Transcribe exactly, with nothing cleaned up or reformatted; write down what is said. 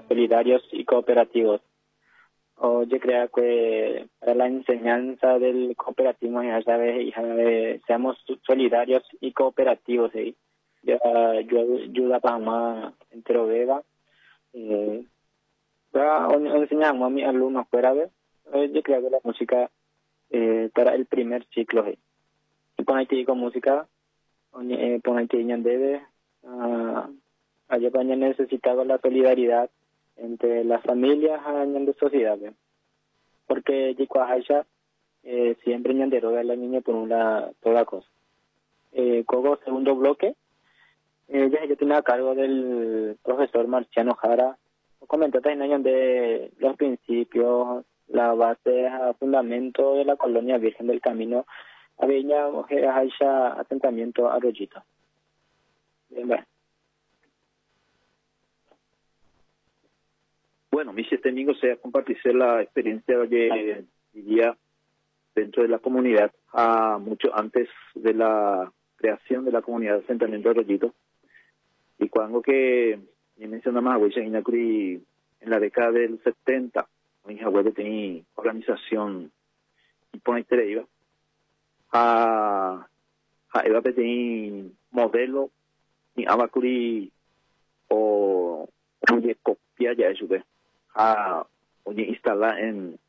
solidarios y cooperativos. O yo creo que para la enseñanza del cooperativismo ya sabes, ya sabes, seamos solidarios y cooperativos. ¿sí? Ya, yo ayuda para más entero vega. Eh, enseñamos a mis alumnos fuera de, eh, yo creo que la música eh, para el primer ciclo. ¿sí? Y con ahí con música, eh, con ahí debe, uh, allá para necesitaba la solidaridad entre las familias en la sociedad, ¿ve? Porque Yicuajacha eh, siempre ñandero de la niña por una toda cosa. Eh, como segundo bloque, eh, ya yo tenía a cargo del profesor Marciano Jara, comentó también de los principios, la base, el fundamento de la colonia Virgen del Camino, había Jacha asentamiento Arroyito. Bien, bueno. Bueno, mi técnico sea compartirse la experiencia de diría dentro de la comunidad a mucho antes de la creación de la comunidad de asentamiento de Arroyito. Y cuando que me menciona más en la década del setenta, mi abuelo tenía organización y pone iba a a eva tenía modelo ni abacuri o oye copia ya eso de a oye instalar en